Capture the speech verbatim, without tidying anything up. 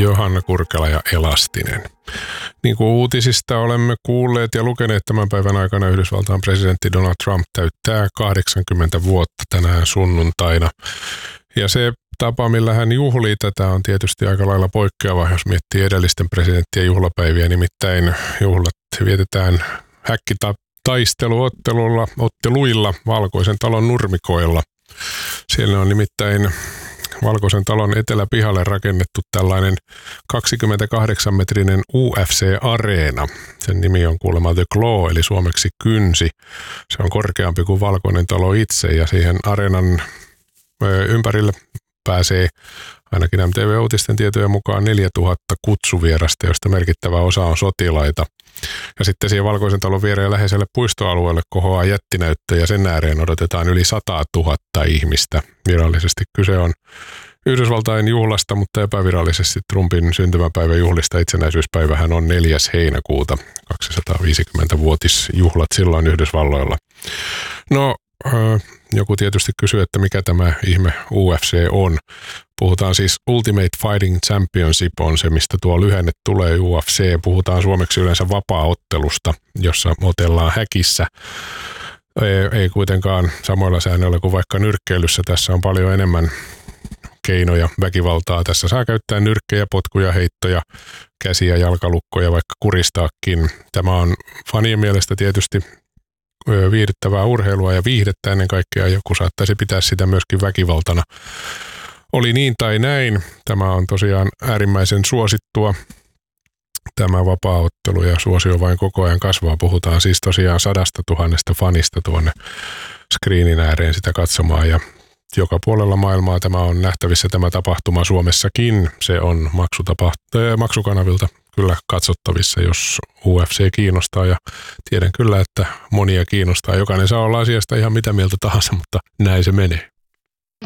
Johanna Kurkela ja Elastinen. Niin kuin uutisista olemme kuulleet ja lukeneet tämän päivän aikana, Yhdysvaltain presidentti Donald Trump täyttää kahdeksankymmentä vuotta tänään sunnuntaina. Ja se tapa, millä hän juhlii tätä, on tietysti aika lailla poikkeava, jos miettii edellisten presidenttien juhlapäiviä. Nimittäin juhlat vietetään häkkitaisteluottelulla, otteluilla Valkoisen talon nurmikoilla. Siellä on nimittäin Valkoisen talon eteläpihalle rakennettu tällainen kaksikymmentäkahdeksan metrinen U F C-areena. Sen nimi on kuulemma The Claw, eli suomeksi kynsi. Se on korkeampi kuin Valkoinen talo itse, ja siihen areenan ympärille pääsee ainakin M T V-uutisten tietojen mukaan neljätuhatta kutsuvierasta, josta merkittävä osa on sotilaita. Ja sitten siihen Valkoisen talon viereen läheiselle puistoalueelle kohoaa jättinäyttö, ja sen ääreen odotetaan yli sata tuhatta ihmistä. Virallisesti kyse on Yhdysvaltain juhlasta, mutta epävirallisesti Trumpin syntymäpäivän juhlista. Itsenäisyyspäivähän on neljäs heinäkuuta, kaksisataaviisikymmentä-vuotisjuhlat silloin Yhdysvalloilla. No, joku tietysti kysyy, että mikä tämä ihme U F C on. Puhutaan siis Ultimate Fighting Championship on se, mistä tuo lyhenne tulee, U F C. Puhutaan suomeksi yleensä vapaa-ottelusta, jossa otellaan häkissä. Ei, ei kuitenkaan samoilla säännöillä kuin vaikka nyrkkeilyssä. Tässä on paljon enemmän keinoja, väkivaltaa. Tässä saa käyttää nyrkkejä, potkuja, heittoja, käsiä, jalkalukkoja, vaikka kuristaakin. Tämä on fanien mielestä tietysti viihdyttävää urheilua ja viihdettä ennen kaikkea. Joku saattaisi pitää sitä myöskin väkivaltana. Oli niin tai näin. Tämä on tosiaan äärimmäisen suosittua. Tämä vapaa-ottelu ja suosio vain koko ajan kasvaa. Puhutaan siis tosiaan sadasta tuhannesta fanista tuonne screenin ääreen sitä katsomaan. Ja joka puolella maailmaa tämä on nähtävissä tämä tapahtuma. Suomessakin se on maksutapa- maksukanavilta kyllä katsottavissa, jos U F C kiinnostaa. Ja tiedän kyllä, että monia kiinnostaa. Jokainen saa olla asiasta ihan mitä mieltä tahansa, mutta näin se menee.